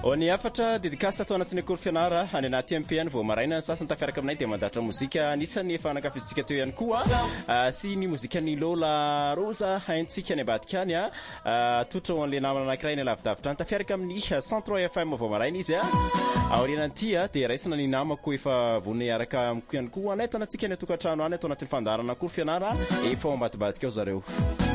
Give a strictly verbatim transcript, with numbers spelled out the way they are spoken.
Oni afatra dédicace atao anatin'ny cours fianara any anaty M P N vao maraina sasany tafiaraka aminay dia mandatra mozika anisany efa nankafizitsika teo ihany koa sy ny mozika ny Lola Rosa haintsika any ambadika any a totra ho an'le namana anankiray ny lavidavitra any tafiaraka amin'ny cent trois F M vao maraina izy a aorianan'ity a dia raisina ny namako efa vonay araka amiko ihany koa anetana antsika ny atokantrano any atao anatin'ny fandarana cours fianara efa ambadibadika ao zareo